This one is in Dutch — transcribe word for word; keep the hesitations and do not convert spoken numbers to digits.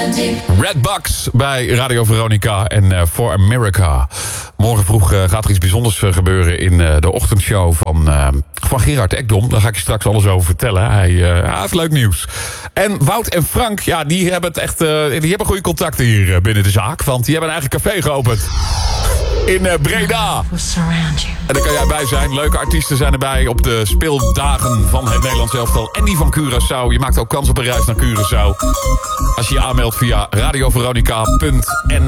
Redbox bij Radio Veronica en uh, For America. Morgen vroeg uh, gaat er iets bijzonders uh, gebeuren in uh, de ochtendshow van, uh, van Gerard Ekdom. Daar ga ik je straks alles over vertellen. Hij, uh, hij heeft leuk nieuws. En Wout en Frank, ja, die hebben het echt, uh, die hebben goede contacten hier uh, binnen de zaak. Want die hebben een eigen café geopend. In uh, Breda. En daar kan jij bij zijn. Leuke artiesten zijn erbij op de speeldagen van het Nederlands elftal. En die van Curaçao. Je maakt ook kans op een reis naar Curaçao. Als je je aanmeldt via radioveronica punt n